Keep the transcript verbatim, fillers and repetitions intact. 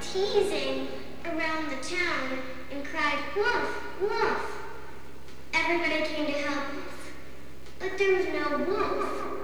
teasing around the town and cried, "Wolf, wolf!" Everybody came to help us, but there was no